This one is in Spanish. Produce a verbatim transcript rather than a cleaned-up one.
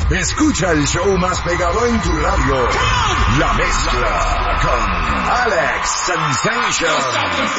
Escucha el show más pegado en tu radio. La Mezcla con Alex Sensation.